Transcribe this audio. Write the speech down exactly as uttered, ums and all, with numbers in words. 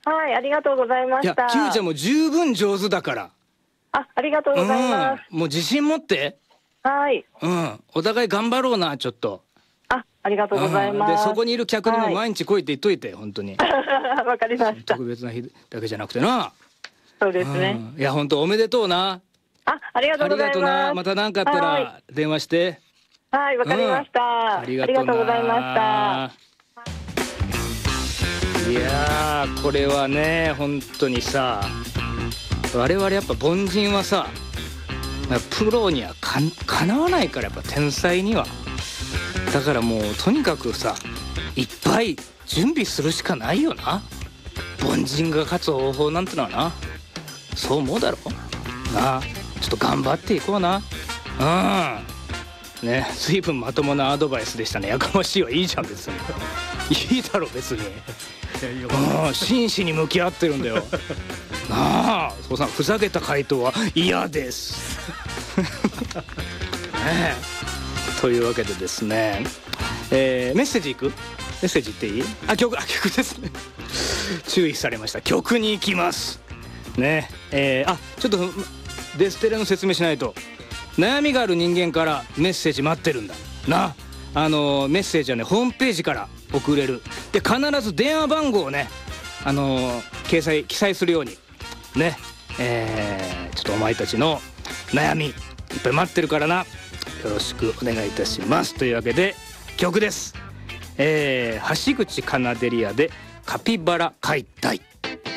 はい、ありがとうございまいやした。 キュウちゃんも十分上手だから。 あ、ありがとうございます。 うん、もう自信持って。 はい。 うん、お互い頑張ろうなちょっと。 あ、ありがとうございます。 でそこにいる客にもはい毎日来いって言っといて、本当に。 わかりました。 特別な日だけじゃなくてな。 そうですね。 うん、いや本当おめでとうな。 あ、ありがとあうございりがとうな。 ます。 また何かあったはら電話して。 い、はい、わかりました。 うん、ありがとうな。 ありがとうございました。 いやーこれはね本当にさ、我々やっぱ凡人はさプロにはかかなわないから、やっぱ天才には。だからもうとにかくさいっぱい準備するしかないよな。凡人が勝つ方法なんてのはな、そう思うだろなあ。ちょっと頑張っていこうな。うんね、随分まともなアドバイスでしたね。やかましいわ。いいじゃん別に。いいだろ別に。うん、真摯に向き合ってるんだよ。なあ、そうさんふざけた回答は嫌です。ねえ、というわけでですね、えー、メッセージいく？メッセージ言っていい？あ、曲、あ、曲ですね。注意されました。曲に行きますね。えー、あ、ちょっとデステレの説明しないと。悩みがある人間からメッセージ待ってるんだな。あのメッセージはねホームページから送れる。で必ず電話番号をね、あの掲載記載するようにね、えー、ちょっとお前たちの悩みいっぱい待ってるからな。よろしくお願いいたします。というわけで曲です。えー、橋口カナデリアでカピバラ解体。